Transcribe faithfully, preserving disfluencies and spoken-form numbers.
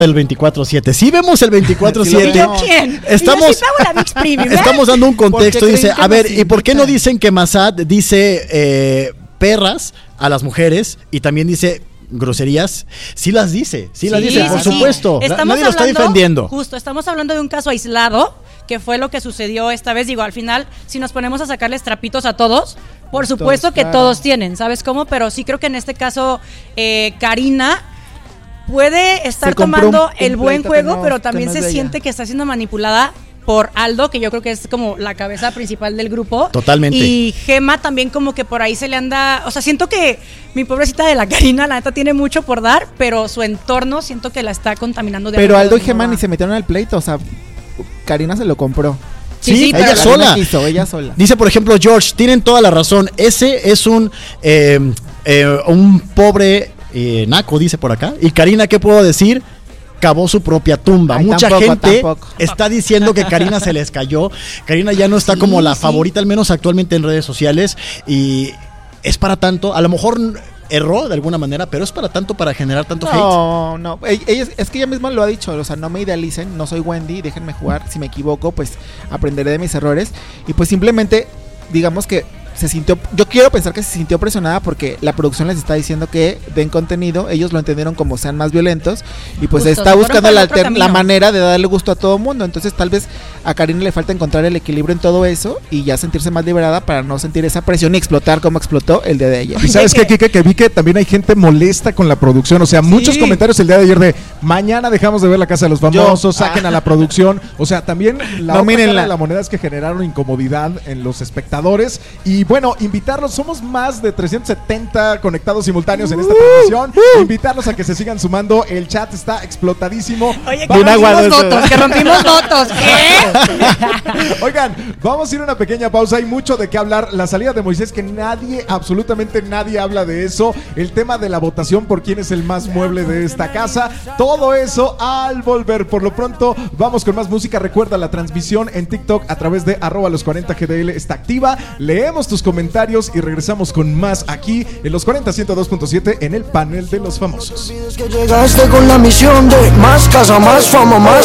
El veinticuatro siete. Sí vemos el veinticuatro siete. ¿Y yo quién? Estamos, ¿Y yo sí pago la ViX Premium, ¿eh? Estamos dando un contexto. Dice, a ver, ¿y por qué no invitan? dicen que Massad dice eh, perras a las mujeres y también dice groserías? Sí las dice, sí, las Sí, dice, por sí, sí. supuesto. Estamos Nadie lo está hablando- defendiendo. Justo, estamos hablando de un caso aislado, que fue lo que sucedió esta vez. Digo, al final, si nos ponemos a sacarles trapitos a todos, por supuesto Todos, que claro. todos tienen, ¿sabes cómo? Pero sí creo que en este caso, eh, Karina puede estar Se compró tomando un- el un buen pleito juego, que no- pero que también no es se de ella. siente que está siendo manipulada por Aldo, que yo creo que es como la cabeza principal del grupo. Totalmente. Y Gema también como que por ahí se le anda, o sea, siento que mi pobrecita de la Karina, la neta, tiene mucho por dar, pero su entorno siento que la está contaminando de Pero algo Aldo y que no Gemma va. ni se metieron al pleito, o sea, Karina se lo compró. Sí, Sí, sí, ella pero- Karina sola. quiso, ella sola. Dice, por ejemplo, George, tienen toda la razón. Ese es un eh, eh, un pobre eh, naco, dice por acá. Y Karina, ¿qué puedo decir? Cavó su propia tumba. Ay, Mucha tampoco, gente tampoco. está diciendo que Karina se les cayó. Karina ya no está Sí, como la sí. favorita, al menos actualmente en redes sociales. Y es para tanto. A lo mejor erró de alguna manera, pero es para tanto, para generar tanto hate. No, no, ella, ella- es que ella misma lo ha dicho, o sea, no me idealicen, no soy Wendy, déjenme jugar, si me equivoco, pues aprenderé de mis errores y pues simplemente, digamos que se sintió, yo quiero pensar que se sintió presionada porque la producción les está diciendo que den contenido, ellos lo entendieron como sean más violentos y pues Justo, está se fueron buscando por la, otro alter- camino. la manera de darle gusto a todo el mundo, entonces tal vez a Karina le falta encontrar el equilibrio en todo eso y ya sentirse más liberada para no sentir esa presión y explotar como explotó el día de ayer. Y sabes qué, Kike, que vi que también hay gente molesta con la producción, o sea, muchos comentarios el día de ayer de mañana dejamos de ver La Casa de los Famosos, Yo- saquen ah. a la producción, o sea, también la No, otra mírenla. cara de la moneda es que generaron incomodidad en los espectadores y bueno, invitarlos, somos más de trescientos setenta conectados simultáneos en esta transmisión, invitarlos a que se sigan sumando, el chat está explotadísimo. Oye, que Vamos- rompimos votos, que rompimos votos. ¿Qué? Oigan, vamos a ir a una pequeña pausa. Hay mucho de qué hablar. La salida de Moisés, que nadie, absolutamente nadie habla de eso. El tema de la votación por quién es el más mueble de esta casa. Todo eso al volver. Por lo pronto, vamos con más música. Recuerda, la transmisión en TikTok a través de arroba los cuarenta G D L está activa. Leemos tus comentarios y regresamos con más aquí en los cuarenta ciento dos punto siete en el panel de los famosos. Es que llegaste con la misión de más casa, más fama, más